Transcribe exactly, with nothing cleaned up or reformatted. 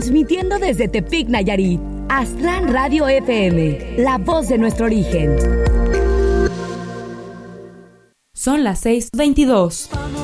Transmitiendo desde Tepic, Nayarit. Aztlán Radio F M, la voz de nuestro origen. Son las seis veintidós.